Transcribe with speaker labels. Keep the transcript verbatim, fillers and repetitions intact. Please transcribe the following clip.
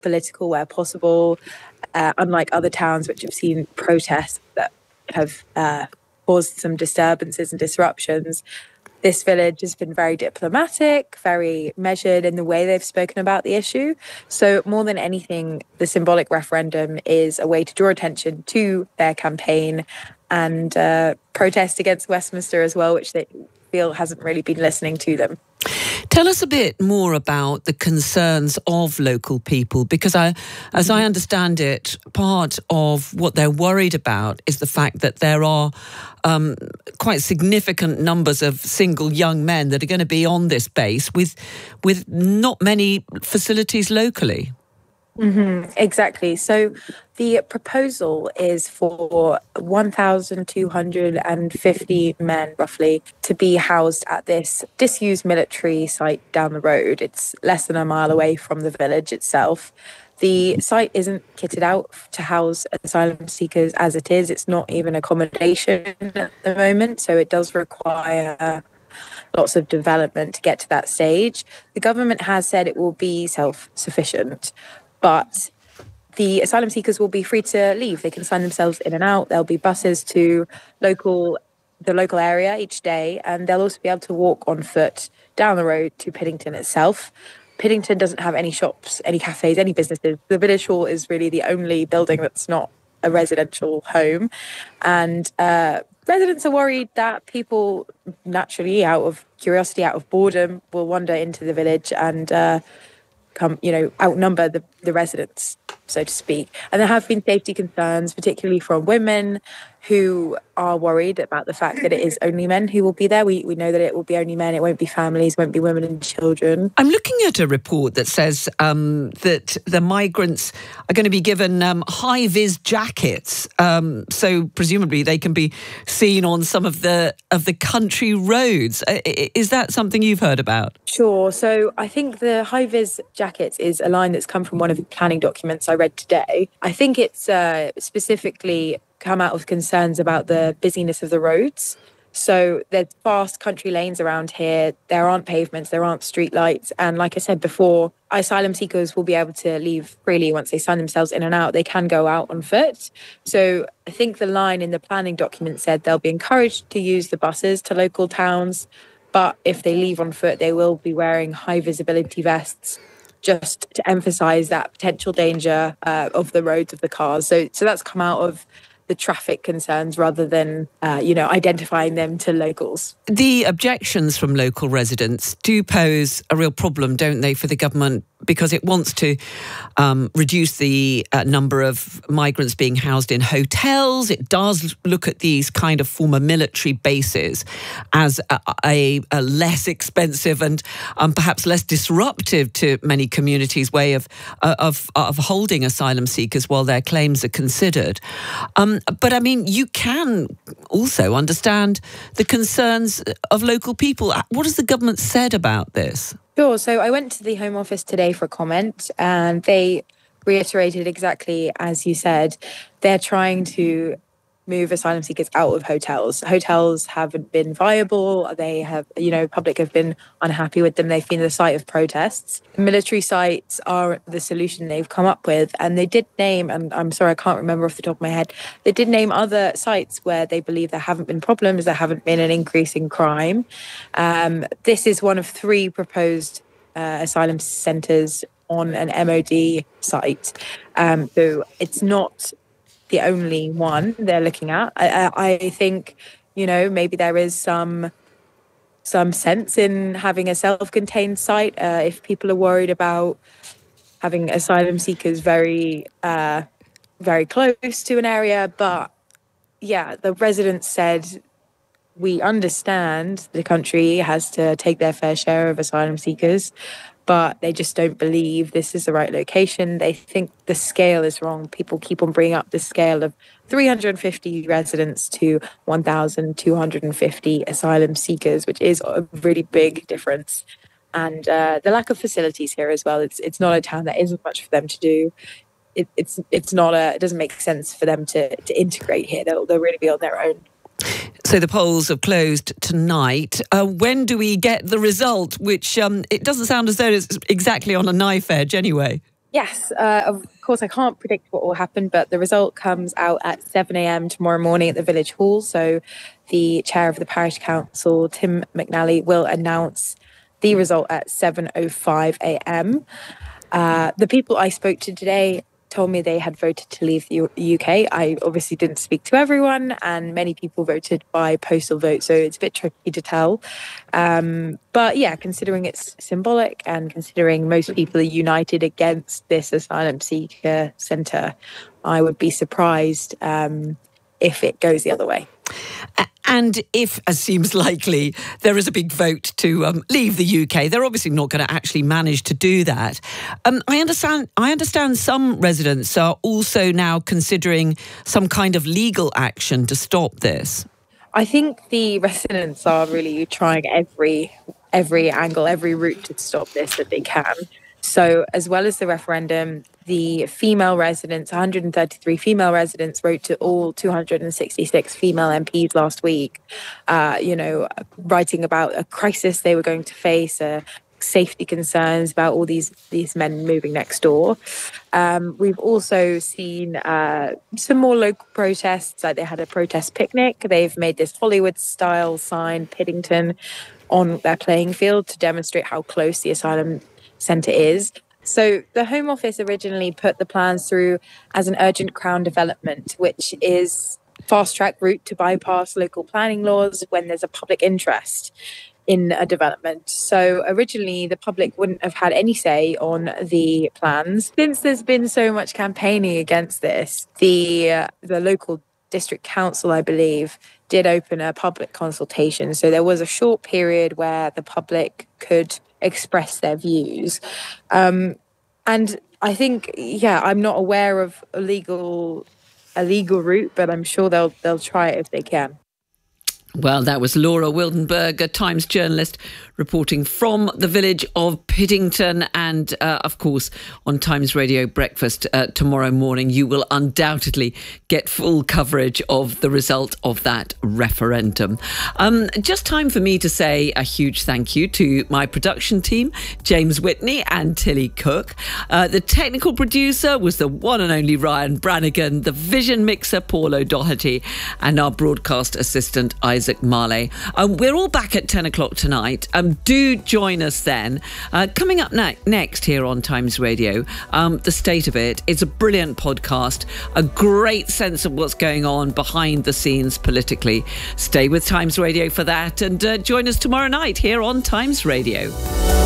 Speaker 1: political where possible. Uh, unlike other towns which have seen protests that have uh, caused some disturbances and disruptions, this village has been very diplomatic, very measured in the way they've spoken about the issue. So more than anything, the symbolic referendum is a way to draw attention to their campaign and uh, protest against Westminster as well, which they feel hasn't really been listening to them.
Speaker 2: Tell us a bit more about the concerns of local people, because I, as I understand it, part of what they're worried about is the fact that there are um, quite significant numbers of single young men that are going to be on this base with, with not many facilities locally.
Speaker 1: Mm-hmm, exactly. So the proposal is for one thousand two hundred fifty men, roughly, to be housed at this disused military site down the road. It's less than a mile away from the village itself. The site isn't kitted out to house asylum seekers as it is. It's not even accommodation at the moment, so it does require lots of development to get to that stage. The government has said it will be self-sufficient, but the asylum seekers will be free to leave. They can sign themselves in and out. There'll be buses to local, the local area each day, and they'll also be able to walk on foot down the road to Piddington itself. Piddington doesn't have any shops, any cafes, any businesses. The village hall is really the only building that's not a residential home. And uh, residents are worried that people naturally, out of curiosity, out of boredom, will wander into the village and uh, come, you know, outnumber the, the residents, so to speak. And there have been safety concerns, particularly from women who are worried about the fact that it is only men who will be there. We we know that it will be only men. It won't be families, won't be women and children.
Speaker 2: I'm looking at a report that says um, that the migrants are going to be given um, high-vis jackets, um, so presumably they can be seen on some of the of the country roads. Is that something you've heard about?
Speaker 1: Sure. So I think the high-vis jackets is a line that's come from one of the planning documents I read today. I think it's uh, specifically come out of concerns about the busyness of the roads. So there's fast country lanes around here. There aren't pavements, there aren't street lights. And like I said before, asylum seekers will be able to leave freely once they sign themselves in and out. They can go out on foot. So I think the line in the planning document said they'll be encouraged to use the buses to local towns. But if they leave on foot, they will be wearing high visibility vests, just to emphasize that potential danger uh, of the roads of the cars. So, so that's come out of the traffic concerns rather than, uh, you know, identifying them to locals.
Speaker 2: The objections from local residents do pose a real problem, don't they, for the government, because it wants to um, reduce the uh, number of migrants being housed in hotels. It does look at these kind of former military bases as a, a, a less expensive and um, perhaps less disruptive to many communities' way of, uh, of of holding asylum seekers while their claims are considered. Um, but I mean, you can also understand the concerns of local people. What has the government said about this?
Speaker 1: Sure. So I went to the Home Office today for a comment, and they reiterated exactly as you said. They're trying to move asylum seekers out of hotels. Hotels haven't been viable. They have, you know, public have been unhappy with them. They've been the site of protests. Military sites are the solution they've come up with. And they did name, and I'm sorry, I can't remember off the top of my head, they did name other sites where they believe there haven't been problems, there haven't been an increase in crime. Um, this is one of three proposed uh, asylum centres on an M O D site. Um, so it's not the only one they're looking at. I, I think, you know, maybe there is some some sense in having a self-contained site uh, if people are worried about having asylum seekers very, uh, very close to an area. But yeah, the residents said, we understand the country has to take their fair share of asylum seekers, but they just don't believe this is the right location. They think the scale is wrong. People keep on bringing up the scale of three hundred fifty residents to one thousand two hundred fifty asylum seekers, which is a really big difference. And uh, the lack of facilities here as well. It's it's not a town. There isn't much for them to do. It, it's it's not a. It doesn't make sense for them to to integrate here. They'll they'll really be on their own.
Speaker 2: So the polls have closed tonight. Uh, when do we get the result? Which um, it doesn't sound as though it's exactly on a knife edge anyway.
Speaker 1: Yes, uh, of course, I can't predict what will happen, but the result comes out at seven a.m. tomorrow morning at the Village Hall. So the chair of the parish council, Tim McNally, will announce the result at seven oh five a.m. Uh, the people I spoke to today told me they had voted to leave the U K. I obviously didn't speak to everyone, and many people voted by postal vote, so it's a bit tricky to tell. Um, but yeah, considering it's symbolic and considering most people are united against this asylum seeker centre, I would be surprised um, if it goes the other way.
Speaker 2: And if, as seems likely, there is a big vote to um, leave the U K, they're obviously not going to actually manage to do that. Um, I understand. I understand some residents are also now considering some kind of legal action to stop this.
Speaker 1: I think the residents are really trying every every angle, every route to stop this that they can. So, as well as the referendum, the female residents, one hundred thirty-three female residents, wrote to all two hundred sixty-six female M Ps last week, uh, you know, writing about a crisis they were going to face, uh, safety concerns about all these these men moving next door. Um, we've also seen uh, some more local protests, like they had a protest picnic. They've made this Hollywood-style sign, Piddington, on their playing field to demonstrate how close the asylum centre is. So the Home Office originally put the plans through as an urgent Crown development, which is fast-track route to bypass local planning laws when there's a public interest in a development. So originally the public wouldn't have had any say on the plans. Since there's been so much campaigning against this, the uh, the local district council, I believe, did open a public consultation. So there was a short period where the public could express their views. Um, and I think, yeah, I'm not aware of a legal, a legal route, but I'm sure they'll they'll try it if they can.
Speaker 2: Well, that was Laura Wildenberg, a Times journalist, reporting from the village of Piddington. And, uh, of course, on Times Radio Breakfast uh, tomorrow morning, you will undoubtedly get full coverage of the result of that referendum. Um, just time for me to say a huge thank you to my production team, James Whitney and Tilly Cook. Uh, the technical producer was the one and only Ryan Brannigan, the vision mixer, Paul O'Doherty, and our broadcast assistant, Isaac Isaac Marley. Um, we're all back at ten o'clock tonight. Um, do join us then. Uh, coming up ne- next here on Times Radio, um, The State of It. It's a brilliant podcast, a great sense of what's going on behind the scenes politically. Stay with Times Radio for that, and uh, join us tomorrow night here on Times Radio.